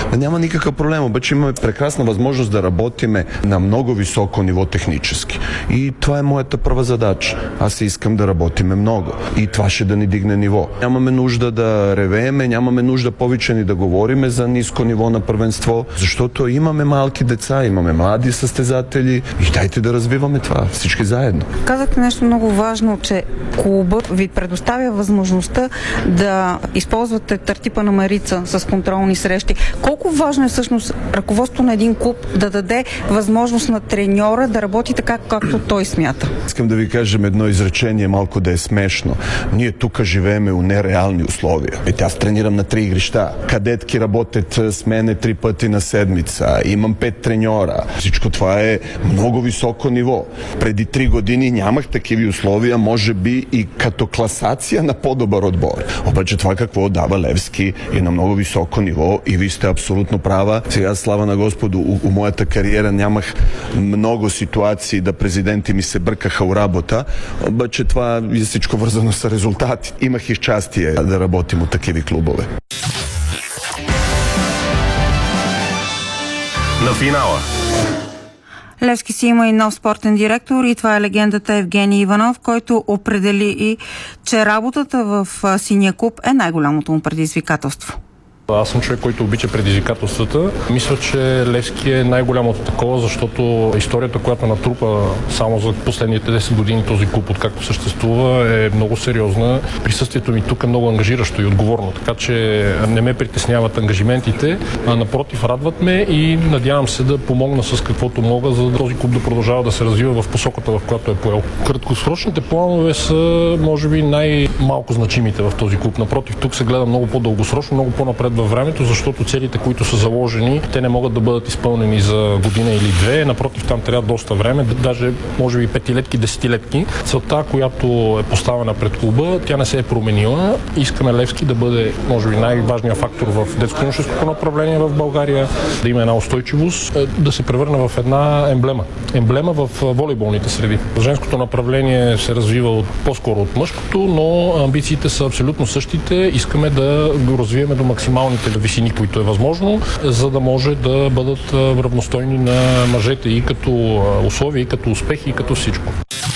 Няма никакъв проблем, обаче имаме прекрасна възможност да работиме на много високо ниво технически. И това е моята първа задача. Аз искам да работиме много. И това ще да ни дигне ниво. Нямаме нужда да ревееме, нямаме нужда повече ни да говориме за ниско ниво на първенство, защото имаме малки деца, имаме млади състезатели и дайте да развиваме това всички заедно. Казахте нещо много важно, че клубът ви предоставя възможността да използвате тертипа на Марица с контролни срещи. Колко важно е всъщност ръководството на един клуб да даде възможност на треньора да работи така, както той смята? Искам да ви кажем едно изречение, малко да е смешно. Ние тук живееме у нереални условия. Аз тренирам на 3 игрища. Кадетки работят с мене 3 пъти на седмица. Имам 5 треньора. Всичко това е много високо ниво. Преди 3 години нямах такива условия, може би и като класация на по-добър отбор. Обаче това какво дава Левски е на много високо ниво и ви сте абсолютно права. Сега, слава на Господу, у моята кариера нямах много ситуации да президенти ми се бъркаха у работа, обаче това е всичко вързано с резултати. Имах и щастие да работим от такива клубове. На финала. Левски си има и нов спортен директор и това е легендата Евгений Иванов, който определи и, че работата в синия клуб е най-голямото му предизвикателство. Аз съм човек, който обича предизвикателствата. Мисля, че Левски е най-голямото такова, защото историята, която натрупа само за последните 10 години този клуб, откакто съществува, е много сериозна. Присъствието ми тук е много ангажиращо и отговорно, така че не ме притесняват ангажиментите, а напротив, радват ме и надявам се да помогна с каквото мога, за да този клуб да продължава да се развива в посоката, в която е поел. Краткосрочните планове са, може би, най-малко значимите в този клуб. Напротив, тук се гледа много по-дългосрочно, много по-напред във времето, защото целите, които са заложени, те не могат да бъдат изпълнени за година или две. Напротив, там трябва доста време, даже може би 5-летки, 10-летки. Целта, която е поставена пред клуба, тя не се е променила. Искаме Левски да бъде, може би, най-важният фактор в детско-юношеското направление в България, да има една устойчивост, да се превърне в една емблема. Емблема в волейболните среди. Женското направление се развива по-скоро от мъжкото, но амбициите са абсолютно същите. Искаме да го развиеме до максималните висини, които е възможно, за да може да бъдат равностойни на мъжете и като условия, и като успехи, и като всичко.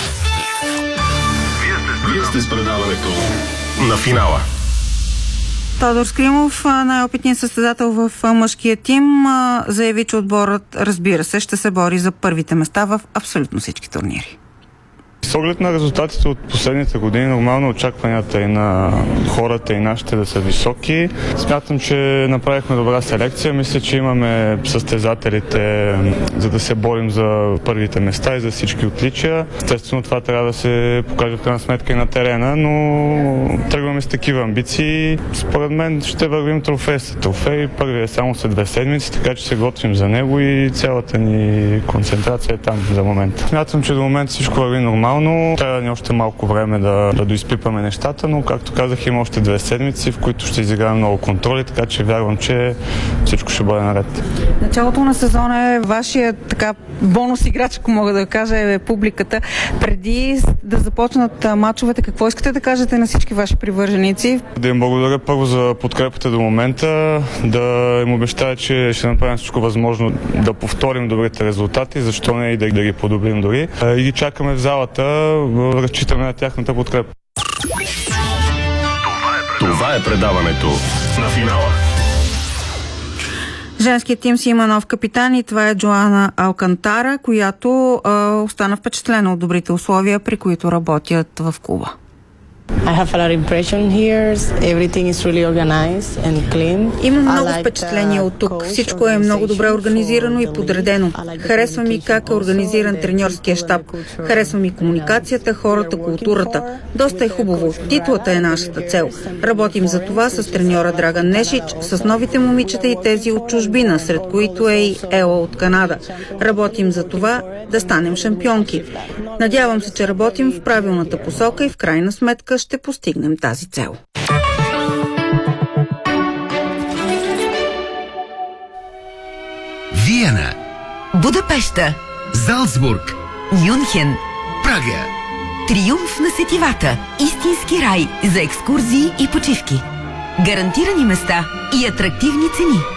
Вие сте с предаването на финала. Тодор Скримов, най-опитният състезател в мъжкия тим, заяви, че отборът, разбира се, ще се бори за първите места в абсолютно всички турнири. С оглед на резултатите от последните години, нормално очакванията и на хората и нашите да са високи. Смятам, че направихме добра селекция. Мисля, че имаме състезателите, за да се борим за първите места и за всички отличия. Естествено, това трябва да се покаже в крайна сметка и на терена, но тръгваме с такива амбиции. Според мен ще вървим трофей след трофей. Първият е само след 2 седмици, така че се готвим за него и цялата ни концентрация е там за момента. Смятам, че до момента всичко върви нормално. Трябва да ни още малко време да доизпипаме нещата, но както казах, има още 2 седмици, в които ще изиграем много контроли, така че вярвам, че всичко ще бъде наред. Началото на сезона е вашия така бонус играч, ако мога да кажа, е публиката. Преди да започнат мачовете, какво искате да кажете на всички ваши привърженици? Да им благодаря първо за подкрепата до момента, да им обещая, че ще направим всичко възможно да повторим добрите резултати, защо не и да ги подобрим дори. И ги чакаме в залата, разчитаме на тяхната подкрепа. Това е предаването на финала. Женският тим си има нов капитан и това е Джоана Алкантара, която остана впечатлена от добрите условия, при които работят в клуба. Имам много впечатления от тук. Всичко е много добре организирано и подредено. Харесва ми как е организиран треньорския щаб. Харесва ми комуникацията, хората, културата. Доста е хубаво. Титлата е нашата цел. Работим за това с треньора Драган Нешич, с новите момичета и тези от чужбина, сред които е и Ела от Канада. Работим за това да станем шампионки. Надявам се, че работим в правилната посока и в крайна сметка ще постигнем тази цел. Виена, Будапеща, Залцбург, Мюнхен, Прага. Триумф на сетивата. Истински рай за екскурзии и почивки. Гарантирани места и атрактивни цени.